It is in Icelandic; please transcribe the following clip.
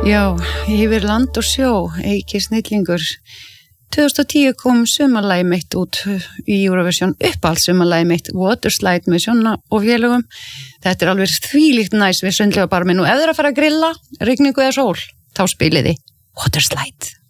Já, yfir land og sjó, Eiki snillingur. 2010 kom sumarlagi mitt út í Eurovision, uppáhalds sumarlagi mitt, Waterslide með Sjónna og félögum. Þetta alveg þvílíkt næs við Sundlaugabarminn og ef þið að fara að grilla, rigningu eða sól, þá spiliði Waterslide.